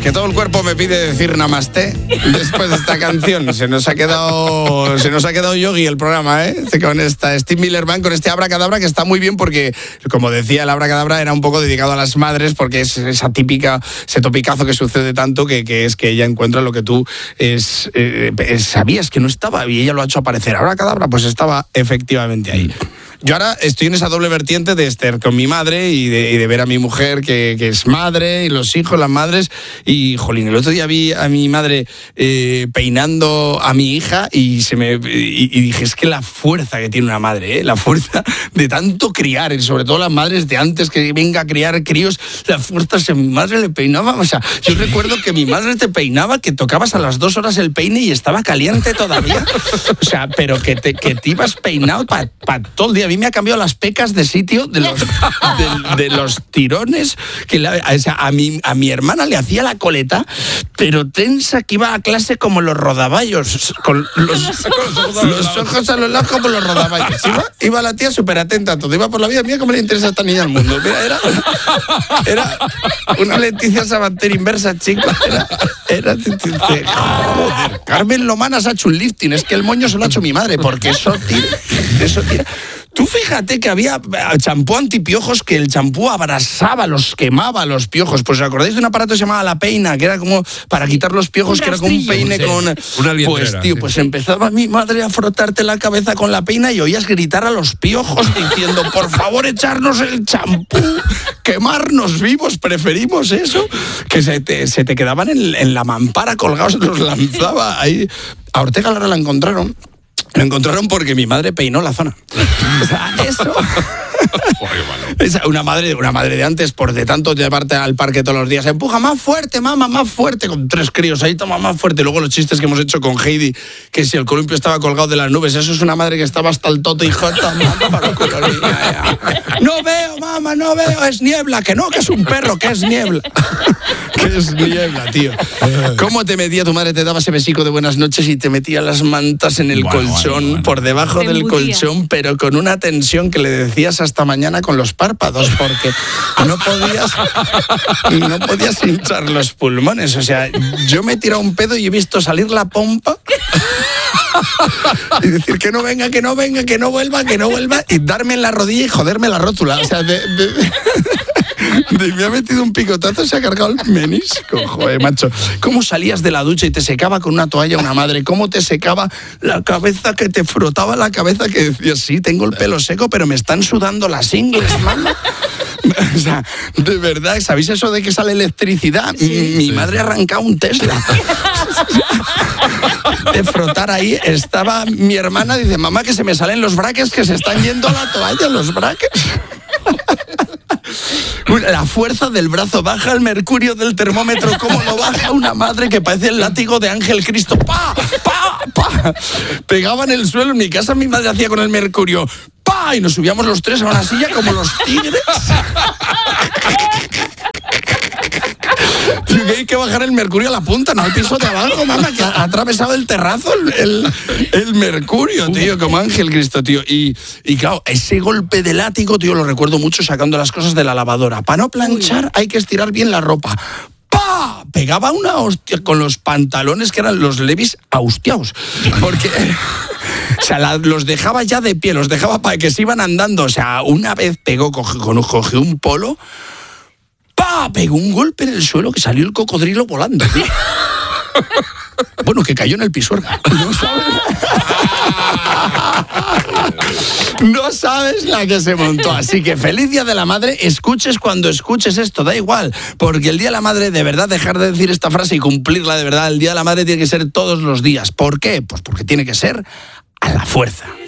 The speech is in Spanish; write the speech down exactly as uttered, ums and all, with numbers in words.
que todo el cuerpo me pide decir namaste después de esta canción. Se nos ha quedado se nos ha quedado yogi el programa, ¿eh? Con esta Steve Miller Band, con este abracadabra que está muy bien porque, como decía, el abracadabra era un poco dedicado a las madres porque es esa típica, ese topicazo que sucede tanto que, que es que ella encuentra lo que tú es, eh, sabías que no estaba y ella lo ha hecho aparecer. Abracadabra, pues estaba efectivamente ahí. Yo ahora estoy en esa doble vertiente de estar con mi madre y de, y de ver a mi mujer que, que es madre y los hijos, las madres. Y, jolín, el otro día vi a mi madre eh, peinando a mi hija y, se me, y, y dije, es que la fuerza que tiene una madre, ¿eh? La fuerza de tanto criar, y sobre todo las madres de antes que venga a criar críos, la fuerza, si a mi madre le peinaba, o sea, yo recuerdo que mi madre te peinaba, que tocabas a las dos horas el peine y estaba caliente todavía. O sea, pero que te, que te ibas peinado para pa todo el día. A mí me ha cambiado las pecas de sitio de los, de, de los tirones. Que la, o sea, a, mi, a mi hermana le hacía la coleta, pero tensa, que iba a clase como los rodaballos, con los, los ojos a los lados como los rodaballos. Iba, iba la tía súper atenta a todo, iba por la vida. Mira cómo le interesa a esta niña al mundo. Mira, era, era una Leticia Sabater inversa, chica. Era, era, joder, Carmen Lomana se ha hecho un lifting. Es que el moño se lo ha hecho mi madre, porque eso tira, eso tira. Tú fíjate que había champú antipiojos, que el champú abrasaba, los quemaba los piojos. Pues ¿os acordáis de un aparato que se llamaba La Peina? Que era como para quitar los piojos, que era como un peine sí, con... Una liendrera, pues tío, sí. pues empezaba mi madre a frotarte la cabeza con la peina y oías gritar a los piojos diciendo, por favor, echarnos el champú, quemarnos vivos, preferimos eso. Que se te, se te quedaban en, en la mampara colgados, los lanzaba ahí. A Ortega Lara la encontraron. Lo encontraron porque mi madre peinó la zona. O sea, eso... Una madre, una madre de antes, por de tanto llevarte al parque todos los días, empuja más fuerte, mamá, más fuerte, con tres críos ahí, toma más fuerte. Luego los chistes que hemos hecho con Heidi, que si el columpio estaba colgado de las nubes, eso es una madre que estaba hasta el toto y jota, no veo, mamá, no veo, es niebla, que no, que es un perro, que es niebla. Que es niebla, tío. ¿Cómo te metía tu madre? Te daba ese besico de buenas noches y te metía las mantas en el bueno, colchón, bueno, bueno. por debajo del colchón, pero con una tensión que le decías hasta mañana con los párpados, porque no podías no podías hinchar los pulmones. O sea, yo me he tirado un pedo y he visto salir la pompa y decir que no venga, que no venga, que no vuelva, que no vuelva, y darme en la rodilla y joderme la rótula. O sea, de, de, de, me ha metido un picotazo, se ha cargado el menisco. Joder, macho. ¿Cómo salías de la ducha y te secaba con una toalla una madre? ¿Cómo te secaba la cabeza, que te frotaba la cabeza, que decías, sí, tengo el pelo seco, pero me están sudando las ingles, mamá? O sea, de verdad, ¿sabéis eso de que sale electricidad? Sí, Mi sí. madre arrancaba un Tesla. De frotar ahí, estaba mi hermana, dice, mamá, que se me salen los braques, que se están yendo a la toalla, los braques. La fuerza del brazo, baja el mercurio del termómetro, como lo baja una madre que parece el látigo de Ángel Cristo. ¡Pa! ¡Pa! ¡Pa! Pegaba en el suelo. En mi casa mi madre hacía con el mercurio ¡pa! Y nos subíamos los tres a una silla como los tigres. Que hay que bajar el mercurio a la punta, no al piso de abajo, mamá, que ha atravesado el terrazo el, el, el mercurio, tío, como Ángel Cristo, tío. Y, y claro, ese golpe de látigo, tío, lo recuerdo mucho sacando las cosas de la lavadora. Para no planchar hay que estirar bien la ropa. ¡Pah! Pegaba una hostia con los pantalones que eran los Levi's austiaos. Porque... O sea, la, los dejaba ya de pie, los dejaba para que se iban andando. O sea, una vez pegó, cogió, cogió un polo... ¡Pah! Pegó un golpe en el suelo que salió el cocodrilo volando, tío. Bueno, que cayó en el Pisuerga. No sabes. No sabes la que se montó. Así que feliz Día de la Madre. Escuches cuando escuches esto, da igual. Porque el Día de la Madre, de verdad, dejar de decir esta frase y cumplirla de verdad. El Día de la Madre tiene que ser todos los días. ¿Por qué? Pues porque tiene que ser a la fuerza.